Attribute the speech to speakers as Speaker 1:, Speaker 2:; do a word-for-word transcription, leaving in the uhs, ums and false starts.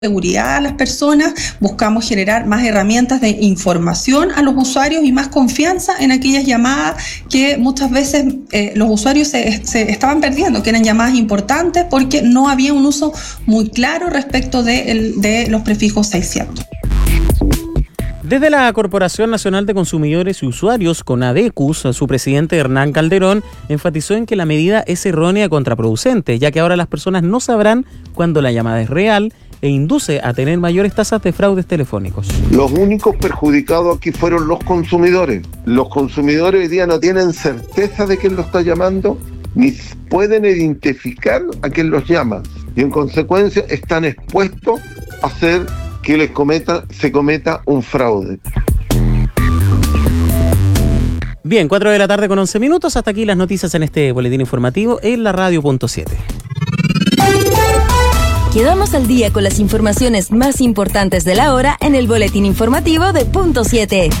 Speaker 1: seguridad a las personas, buscamos generar más herramientas de información a los usuarios y más confianza en aquellas llamadas que muchas veces eh, los usuarios se, se estaban perdiendo, que eran llamadas importantes porque no había un uso muy claro respecto de, el, de los prefijos seiscientos.
Speaker 2: Desde la Corporación Nacional de Consumidores y Usuarios, CONADECUS, su presidente Hernán Calderón enfatizó en que la medida es errónea y contraproducente, ya que ahora las personas no sabrán cuándo la llamada es real e induce a tener mayores tasas de fraudes telefónicos.
Speaker 3: Los únicos perjudicados aquí fueron los consumidores. Los consumidores hoy día no tienen certeza de quién lo está llamando, ni pueden identificar a quién los llama, y en consecuencia están expuestos a hacer que les cometa, se cometa un fraude.
Speaker 2: Bien, cuatro de la tarde con once minutos. Hasta aquí las noticias en este boletín informativo en la radio punto siete.
Speaker 4: Quedamos al día con las informaciones más importantes de la hora en el boletín informativo de Punto siete.